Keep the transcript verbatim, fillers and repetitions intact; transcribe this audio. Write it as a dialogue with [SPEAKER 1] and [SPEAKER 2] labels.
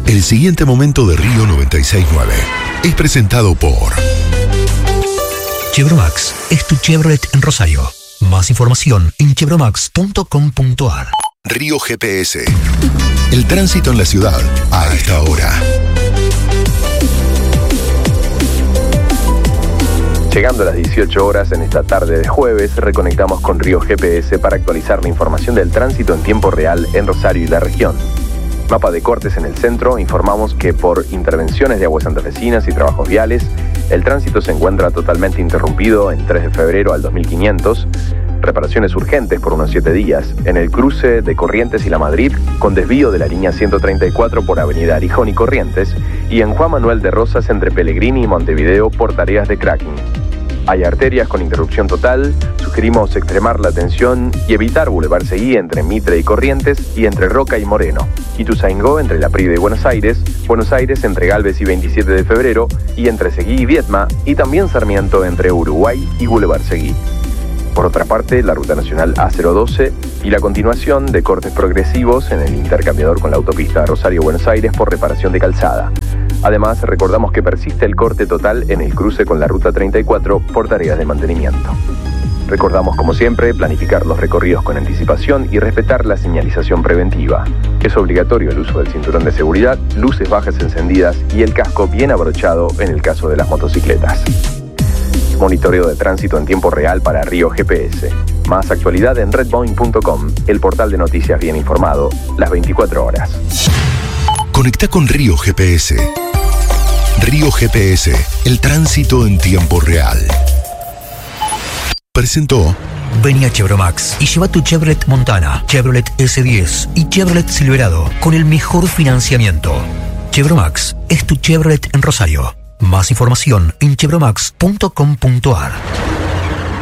[SPEAKER 1] El siguiente momento de Río noventa y seis punto nueve es presentado por
[SPEAKER 2] Chevromax es tu Chevrolet en Rosario. Más información en chevromax punto com punto a r.
[SPEAKER 1] Río G P S. El tránsito en la ciudad a esta hora.
[SPEAKER 3] Llegando a las dieciocho horas en esta tarde de jueves, reconectamos con Río G P S para actualizar la información del tránsito en tiempo real en Rosario y la región. Mapa de cortes en el centro, informamos que por intervenciones de aguas santafesinas y trabajos viales, el tránsito se encuentra totalmente interrumpido en tres de febrero al dos mil quinientos, reparaciones urgentes por unos siete días, en el cruce de Corrientes y La Madrid, con desvío de la línea ciento treinta y cuatro por Avenida Arijón y Corrientes, y en Juan Manuel de Rosas entre Pellegrini y Montevideo por tareas de cracking. Hay arterias con interrupción total, sugerimos extremar la atención y evitar Boulevard Seguí entre Mitre y Corrientes y entre Roca y Moreno, Ituzaingó entre La Prida y Buenos Aires, Buenos Aires entre Galvez y veintisiete de febrero y entre Seguí y Viedma, y también Sarmiento entre Uruguay y Boulevard Seguí. Por otra parte, la Ruta Nacional A cero doce y la continuación de cortes progresivos en el intercambiador con la autopista Rosario-Buenos Aires por reparación de calzada. Además, recordamos que persiste el corte total en el cruce con la Ruta treinta y cuatro por tareas de mantenimiento. Recordamos, como siempre, planificar los recorridos con anticipación y respetar la señalización preventiva. Es obligatorio el uso del cinturón de seguridad, luces bajas encendidas y el casco bien abrochado en el caso de las motocicletas. Monitoreo de tránsito en tiempo real para Río G P S. Más actualidad en redboeing punto com, el portal de noticias bien informado, las veinticuatro horas.
[SPEAKER 1] Conecta con Río G P S. Río G P S, el tránsito en tiempo real. Presentó.
[SPEAKER 2] Vení a Chevromax y lleva tu Chevrolet Montana, Chevrolet ese diez y Chevrolet Silverado con el mejor financiamiento. Chevromax es tu Chevrolet en Rosario. Más información en chevromax punto com punto a r.